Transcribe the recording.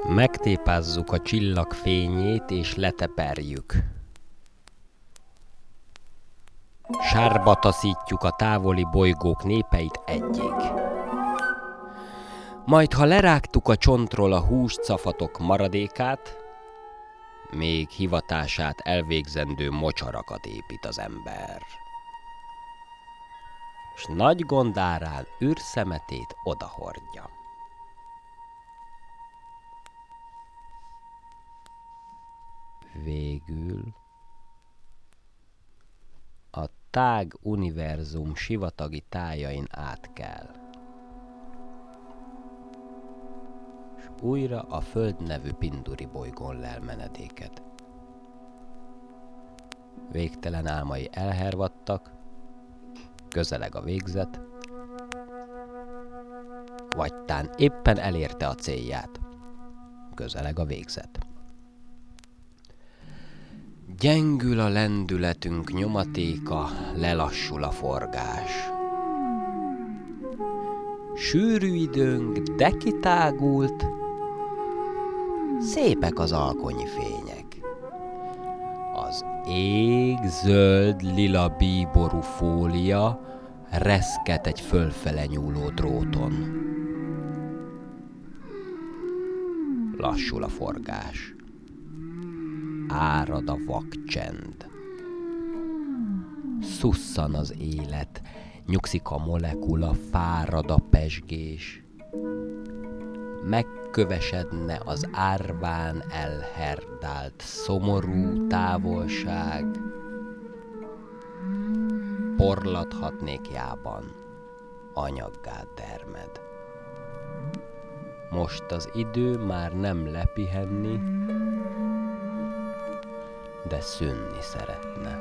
Megtépázzuk a csillag fényét és leteperjük. Sárba taszítjuk a távoli bolygók népeit egyig. Majd, ha lerágtuk a csontról a húscafatok maradékát, még hivatását elvégzendő mocsarakat épít az ember. S nagy gondárán űrszemetét odahordja. Végül a tág univerzum sivatagi tájain átkel, s újra a Föld nevű Pinduri bolygón lel menedéket. Végtelen álmai elhervadtak, közeleg a végzet, vagy tán éppen elérte a célját, közeleg a végzet. Gyengül a lendületünk nyomatéka, lelassul a forgás. Sűrű időnk, de kitágult, szépek az alkonyi fények. Az ég zöld-lila bíború fólia reszket egy fölfele nyúló dróton. Lassul a forgás. Árad a vakcsend. Szusszan az élet, nyugszik a molekula, fárad a pezsgés. Megkövesedne az árván elherdált szomorú távolság. Porlathatnék jában, anyaggá termed. Most az idő már nem lepihenni, de szűnni szeretne.